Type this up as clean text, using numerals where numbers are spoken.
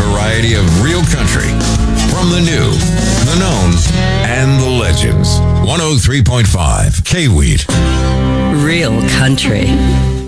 variety of real country. From the new, the known, and the legends. 103.5 K-Wheat. Real country.